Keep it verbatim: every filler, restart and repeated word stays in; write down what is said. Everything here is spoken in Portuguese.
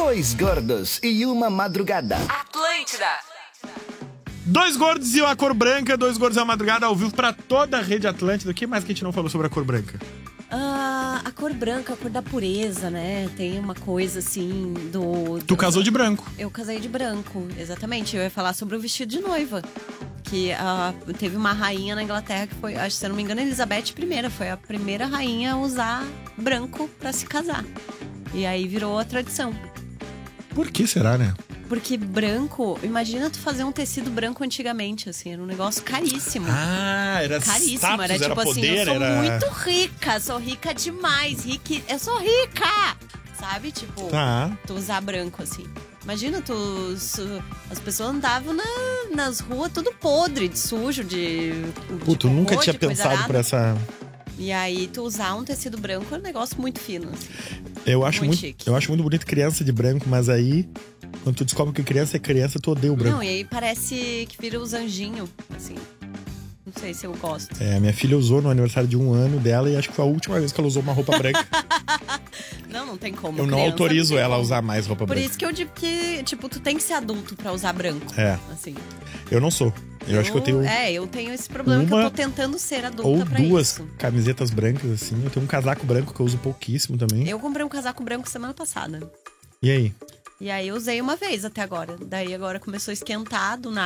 Dois gordos e uma madrugada. Atlântida. Dois gordos e uma cor branca, dois gordos e uma madrugada ao vivo pra toda a rede Atlântida. O que mais que a gente não falou sobre a cor branca? Ah, a cor branca, a cor da pureza, né? Tem uma coisa assim do... do... Tu casou de branco. Eu casei de branco, exatamente. Eu ia falar sobre o vestido de noiva. Que ah, teve uma rainha na Inglaterra que foi, acho, se eu não me engano, Elizabeth I. Foi a primeira rainha a usar branco pra se casar. E aí virou a tradição. Por que será, né? Porque branco, imagina tu fazer um tecido branco antigamente, assim, era um negócio caríssimo. Ah, era Caríssimo, status, era tipo era assim, poder, eu sou era... muito rica, sou rica demais, rique... eu sou rica! Sabe, tipo, Tá. tu usar branco, assim. Imagina, tu, su- as pessoas andavam na, nas ruas tudo podre, de sujo, de, de Pô, tu nunca cocô, tinha de coisa pensado arada. por essa... E aí, tu usar um tecido branco é um negócio muito fino, assim. Eu acho Muito muito, chique. eu acho muito bonito criança de branco, mas aí, quando tu descobre que criança é criança, tu odeia o branco. Não, e aí parece que vira os anjinhos, assim. Não sei se eu gosto. É, a minha filha usou no aniversário de um ano dela e acho que foi a última vez que ela usou uma roupa branca. Não, não tem como. Eu não criança, autorizo não tem ela a como. usar mais roupa Por branca. isso que eu digo que, tipo, tu tem que ser adulto pra usar branco. É. Assim. Eu não sou. Eu, acho que eu tenho É, eu tenho esse problema que uma eu tô tentando ser adulta ou pra duas isso. camisetas brancas, assim. Eu tenho um casaco branco que eu uso pouquíssimo também. Eu comprei um casaco branco semana passada. E aí? E aí eu usei uma vez até agora. Daí agora começou a esquentar do nada.